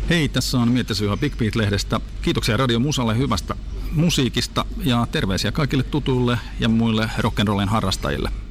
Hei, tässä on Miettisi Juha Big Beat-lehdestä. Kiitoksia Radio Musalle hyvästä musiikista ja terveisiä kaikille tutuille ja muille rock'n'rollin harrastajille.